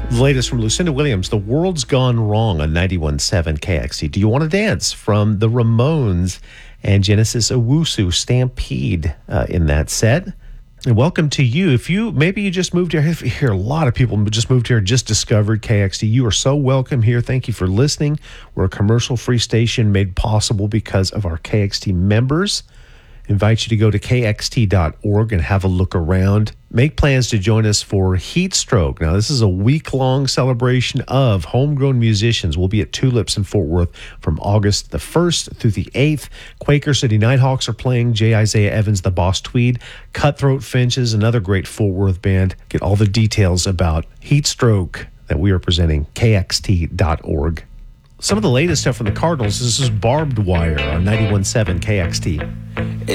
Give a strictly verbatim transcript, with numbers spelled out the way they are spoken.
The latest from Lucinda Williams, The World's Gone Wrong on ninety-one point seven K X T. Do You Want to Dance from the Ramones and Genesis Owusu Stampede uh, in that set. And welcome to you. If you, maybe you just moved here, if you hear a lot of people just moved here, just discovered K X T, you are so welcome here. Thank you for listening. We're a commercial-free station made possible because of our K X T members. Invite you to go to K X T dot org and have a look around. Make plans to join us for Heat Stroke. Now, this is a week-long celebration of homegrown musicians. We'll be at Tulips in Fort Worth from August the first through the eighth. Quaker City Nighthawks are playing. J. Isaiah Evans, the Boss Tweed. Cutthroat Finches, another great Fort Worth band. Get all the details about Heat Stroke that we are presenting, K X T dot org. Some of the latest stuff from the Cardinals. This is Barbed Wire on ninety-one point seven K X T. It